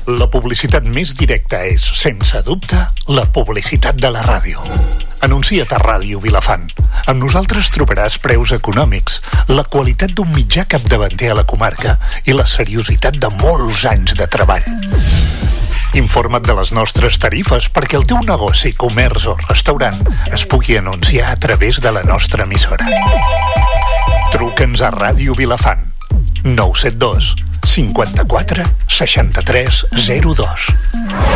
La publicitat més directa és, sense dubte, la publicitat de la ràdio. Anuncia't a Ràdio Vilafant. Amb nosaltres trobaràs preus econòmics, la qualitat d'un mitjà capdavanter a la comarca i la seriositat de molts anys de treball. Informa't de les nostres tarifes perquè el teu negoci, comerç o restaurant es pugui anunciar a través de la nostra emissora. Truca'ns a Ràdio Vilafant. 972 54 63 02.